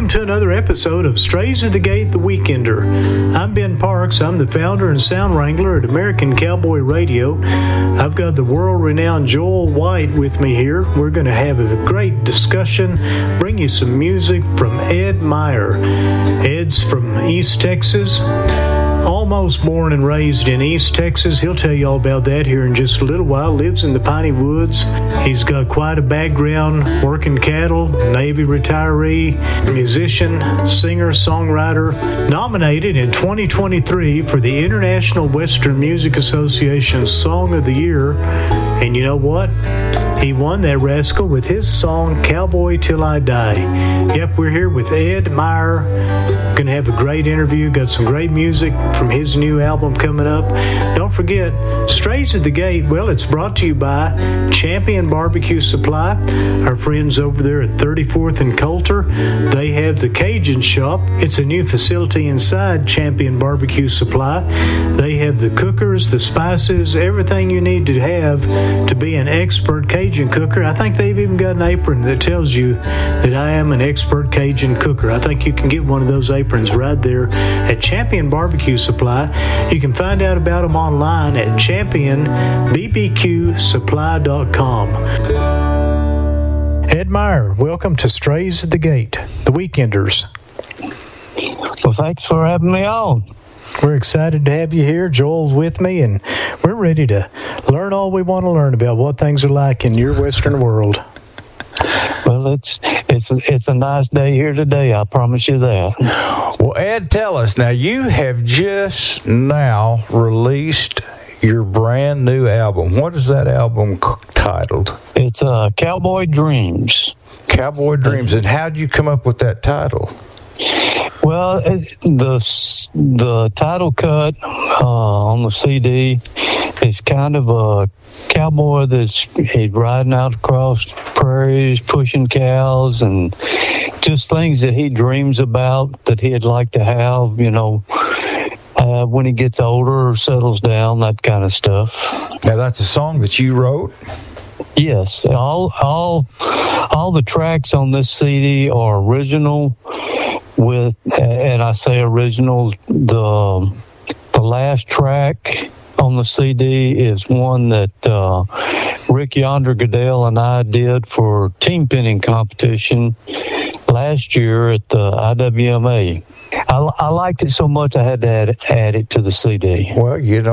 to another episode of Strays at the Gate, The Weekender. I'm Ben Parks. I'm the founder and sound wrangler at American Cowboy Radio. I've got the world-renowned Joel White with me here. We're going to have a great discussion, bring you some music from Ed Meyer. Ed's from East Texas. Almost born and raised in East Texas. He'll tell you all about that here in just a little while. Lives in the Piney Woods. He's got quite a background working cattle, Navy retiree, musician, singer, songwriter. Nominated in 2023 for the International Western Music Association's Song of the Year. And you know what? He won that rascal with his song, Cowboy Till I Die. Yep, we're here with Ed Meyer. Going to have a great interview. Got some great music from his new album coming up. Don't forget, Strays at the Gate, well, it's brought to you by Champion Barbecue Supply. Our friends over there at 34th and Coulter, they have the Cajun Shop. It's a new facility inside Champion Barbecue Supply. They have the cookers, the spices, everything you need to have to be an expert Cajun cooker. I think they've even got an apron that tells you that I am an expert Cajun cooker. I think you can get one of those aprons right there at Champion Barbecue Supply. You can find out about them online at championbbqsupply.com. Ed Meyer, welcome to Strays at the Gate, The Weekenders. Well, thanks for having me on. We're excited to have you here. Joel's with me, and we're ready to learn all we want to learn about what things are like in your Western world. Well, it's a nice day here today, I promise you that. Well, Ed, tell us, now you have just now released your brand new album. What is that album titled? It's Cowboy Dreams. Cowboy Dreams. And how did you come up with that title? Well, the title cut on the CD is kind of a cowboy he's riding out across prairies, pushing cows, and just things that he dreams about that he'd like to have, when he gets older or settles down, that kind of stuff. Now, that's a song that you wrote? Yes. All the tracks on this CD are original. And I say original, the last track on the CD is one that Rick Yonder Goodell and I did for team pinning competition last year at the IWMA. I liked it so much I had to add it to the CD. Well,